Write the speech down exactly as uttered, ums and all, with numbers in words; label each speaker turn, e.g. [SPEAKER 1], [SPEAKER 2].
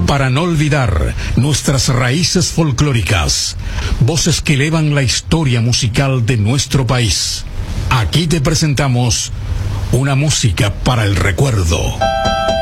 [SPEAKER 1] Para no olvidar nuestras raíces folclóricas, voces que elevan la historia musical de nuestro país. Aquí te presentamos una música para el recuerdo.